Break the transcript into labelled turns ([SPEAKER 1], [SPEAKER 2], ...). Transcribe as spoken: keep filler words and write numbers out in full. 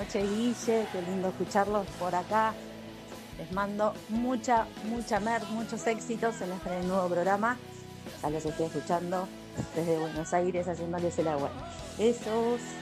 [SPEAKER 1] noches, Guille, qué lindo escucharlos por acá. Les mando mucha, mucha mer, muchos éxitos en este nuevo programa. Ya los estoy escuchando desde Buenos Aires haciéndoles el agua. Besos.